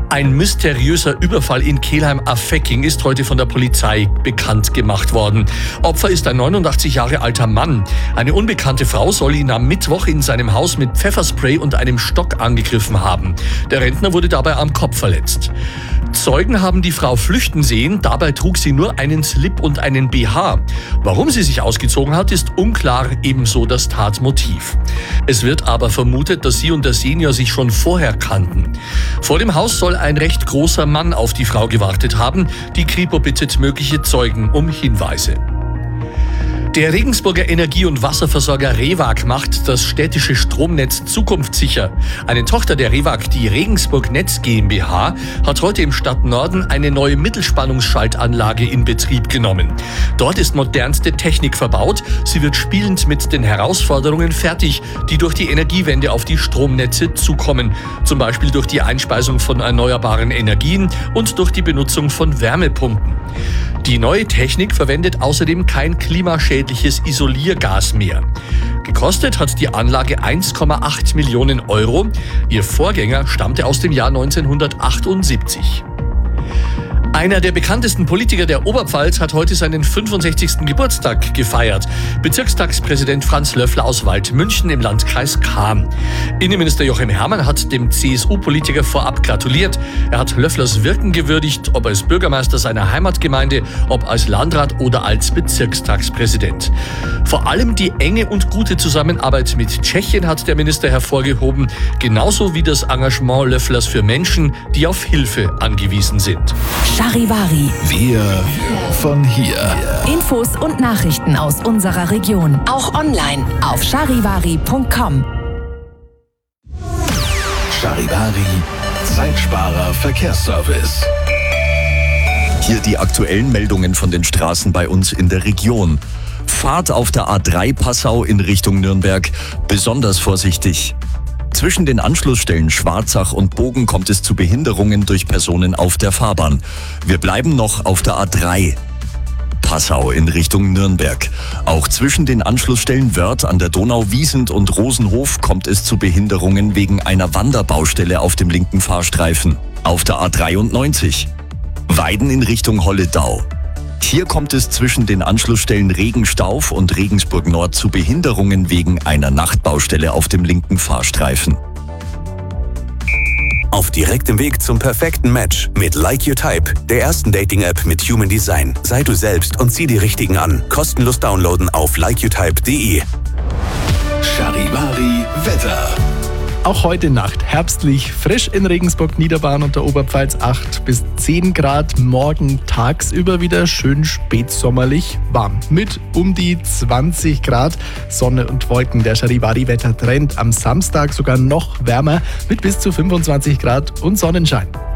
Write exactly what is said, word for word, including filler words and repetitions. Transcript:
Ein mysteriöser Überfall in Kelheim-Affecking ist heute von der Polizei bekannt gemacht worden. Opfer ist ein neunundachtzig Jahre alter Mann. Eine unbekannte Frau soll ihn am Mittwoch in seinem Haus mit Pfefferspray und einem Stock angegriffen haben. Der Rentner wurde dabei am Kopf verletzt. Zeugen haben die Frau flüchten sehen, dabei trug sie nur einen Slip und einen B H. Warum sie sich ausgezogen hat, ist unklar, ebenso das Tatmotiv. Es wird aber vermutet, dass sie und der Senior sich schon vorher kannten. Vor dem Haus soll ein recht großer Mann auf die Frau gewartet haben. Die Kripo bittet mögliche Zeugen um Hinweise. Der Regensburger Energie- und Wasserversorger REWAG macht das städtische Stromnetz zukunftssicher. Eine Tochter der REWAG, die Regensburg Netz GmbH, hat heute im Stadtnorden eine neue Mittelspannungsschaltanlage in Betrieb genommen. Dort ist modernste Technik verbaut. Sie wird spielend mit den Herausforderungen fertig, die durch die Energiewende auf die Stromnetze zukommen. Zum Beispiel durch die Einspeisung von erneuerbaren Energien und durch die Benutzung von Wärmepumpen. Die neue Technik verwendet außerdem kein klimaschädliches Isoliergas mehr. Gekostet hat die Anlage eins Komma acht Millionen Euro. Ihr Vorgänger stammte aus dem Jahr neunzehnhundertachtundsiebzig. Einer der bekanntesten Politiker der Oberpfalz hat heute seinen fünfundsechzigsten Geburtstag gefeiert. Bezirkstagspräsident Franz Löffler aus Waldmünchen im Landkreis Cham. Innenminister Joachim Herrmann hat dem C S U-Politiker vorab gratuliert. Er hat Löfflers Wirken gewürdigt, ob als Bürgermeister seiner Heimatgemeinde, ob als Landrat oder als Bezirkstagspräsident. Vor allem die enge und gute Zusammenarbeit mit Tschechien hat der Minister hervorgehoben, genauso wie das Engagement Löfflers für Menschen, die auf Hilfe angewiesen sind. Charivari. Wir von hier. Infos und Nachrichten aus unserer Region. Auch online auf charivari punkt com. Charivari, Zeitsparer Verkehrsservice. Hier die aktuellen Meldungen von den Straßen bei uns in der Region. Fahrt auf der A drei Passau in Richtung Nürnberg besonders vorsichtig. Zwischen den Anschlussstellen Schwarzach und Bogen kommt es zu Behinderungen durch Personen auf der Fahrbahn. Wir bleiben noch auf der A drei. Passau in Richtung Nürnberg. Auch zwischen den Anschlussstellen Wörth an der Donau, Wiesent und Rosenhof kommt es zu Behinderungen wegen einer Wanderbaustelle auf dem linken Fahrstreifen. Auf der A dreiundneunzig. Weiden in Richtung Holledau. Hier kommt es zwischen den Anschlussstellen Regenstauf und Regensburg Nord zu Behinderungen wegen einer Nachtbaustelle auf dem linken Fahrstreifen. Auf direktem Weg zum perfekten Match mit Like Your Type, der ersten Dating-App mit Human Design. Sei du selbst und zieh die Richtigen an. Kostenlos downloaden auf like your type punkt de. Charivari Wetter. Auch heute Nacht herbstlich, frisch in Regensburg, Niederbayern und der Oberpfalz acht bis zehn Grad. Morgen tagsüber wieder schön spätsommerlich warm mit um die zwanzig Grad. Sonne und Wolken. Der Charivari-Wettertrend am Samstag sogar noch wärmer mit bis zu fünfundzwanzig Grad und Sonnenschein.